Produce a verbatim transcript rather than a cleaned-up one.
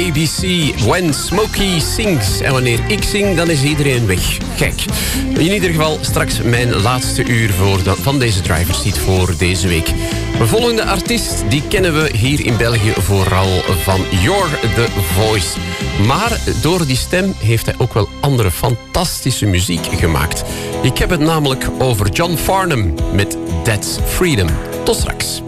A B C, When Smokey Sings. En wanneer ik zing, dan is iedereen weg. Kijk. In ieder geval straks mijn laatste uur voor de, van deze Driver Seat voor deze week. De volgende artiest, die kennen we hier in België vooral van You're the Voice. Maar door die stem heeft hij ook wel andere fantastische muziek gemaakt. Ik heb het namelijk over John Farnham met That's Freedom. Tot straks.